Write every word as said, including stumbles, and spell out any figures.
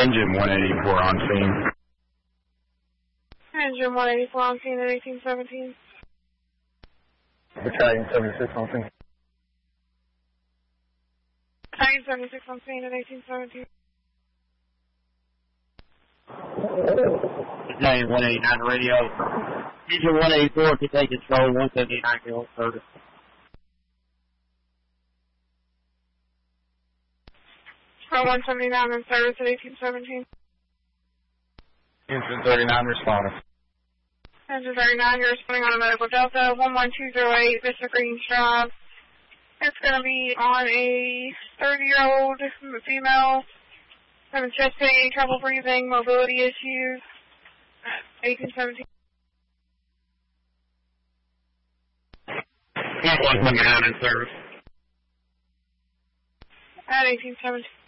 Engine one eighty-four on scene. Engine one eighty-four on scene at eighteen seventeen. Battalion seventy-six on scene. Battalion seventy-six on scene at eighteen seventeen. Battalion one eighty-nine radio. Engine one eighty-four can take control, one seventy-nine kilowatt service. Pro one seventy-nine in service at eighteen seventeen. Engine thirty-nine responding. Engine thirty-nine, you're responding on a medical Delta one one two zero eight, Vista Green Drive. It's going to be on a thirty-year-old female having chest pain, trouble breathing, mobility issues. eighteen seventeen. one seventy-nine in service. At eighteen seventeen.